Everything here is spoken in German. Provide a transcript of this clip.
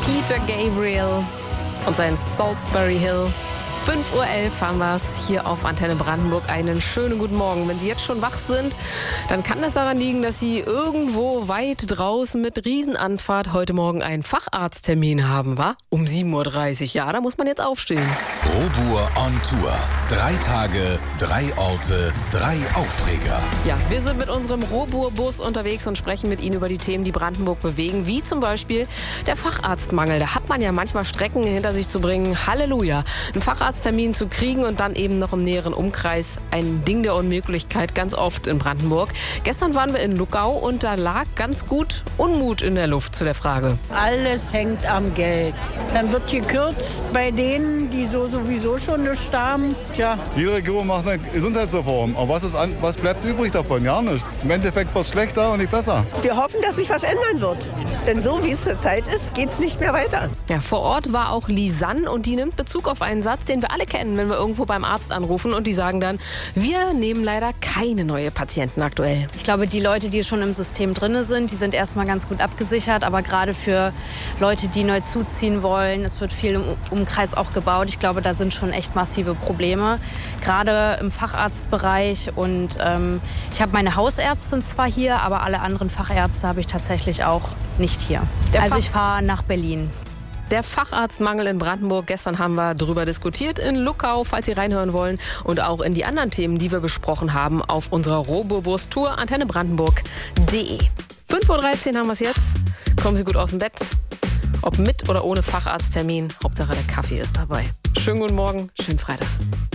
Peter Gabriel und sein Salisbury Hill. 5:11 Uhr haben wir es hier auf Antenne Brandenburg. Einen schönen guten Morgen. Wenn Sie jetzt schon wach sind, dann kann das daran liegen, dass Sie irgendwo weit draußen mit Riesenanfahrt heute Morgen einen Facharzttermin haben, wa? Um 7:30 Uhr. Ja, da muss man jetzt aufstehen. Robur on Tour. 3 Tage, 3 Orte, 3 Aufreger. Ja, wir sind mit unserem Robur-Bus unterwegs und sprechen mit Ihnen über die Themen, die Brandenburg bewegen, wie zum Beispiel der Facharztmangel. Da hat man ja manchmal Strecken hinter sich zu bringen. Halleluja. Ein Facharzttermin zu kriegen und dann eben noch im näheren Umkreis ein Ding der Unmöglichkeit, ganz oft in Brandenburg. Gestern waren wir in Luckau und da lag ganz gut Unmut in der Luft zu der Frage. Alles hängt am Geld. Dann wird gekürzt bei denen, die sowieso schon nichts haben. Tja. Jede Regierung macht eine Gesundheitsreform. Aber was bleibt übrig davon? Ja, nichts. Im Endeffekt wird es schlechter und nicht besser. Wir hoffen, dass sich was ändern wird. Denn so wie es zurzeit ist, geht es nicht mehr weiter. Ja, vor Ort war auch Lisanne und die nimmt Bezug auf einen Satz, den wir alle kennen, wenn wir irgendwo beim Arzt anrufen und die sagen dann, wir nehmen leider keine neue Patienten aktuell. Ich glaube, die Leute, die schon im System drin sind, die sind erstmal ganz gut abgesichert. Aber gerade für Leute, die neu zuziehen wollen, es wird viel im Umkreis auch gebaut. Ich glaube, da sind schon echt massive Probleme, gerade im Facharztbereich. Und ich habe meine Hausärztin zwar hier, aber alle anderen Fachärzte habe ich tatsächlich auch nicht hier. Also ich fahre nach Berlin. Der Facharztmangel in Brandenburg. Gestern haben wir darüber diskutiert in Luckau, falls Sie reinhören wollen. Und auch in die anderen Themen, die wir besprochen haben, auf unserer Robur-Bus-Tour antennebrandenburg.de. 5:13 Uhr haben wir es jetzt. Kommen Sie gut aus dem Bett. Ob mit oder ohne Facharzttermin. Hauptsache der Kaffee ist dabei. Schönen guten Morgen, schönen Freitag.